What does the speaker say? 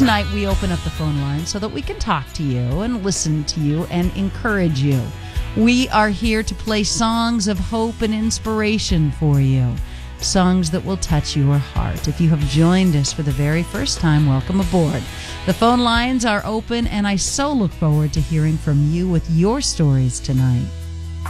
night we open up the phone line so that we can talk to you and listen to you and encourage you. We are here to play songs of hope and inspiration for you. Songs that will touch your heart. If you have joined us for the very first time, welcome aboard. The phone lines are open, and I so look forward to hearing from you with your stories tonight.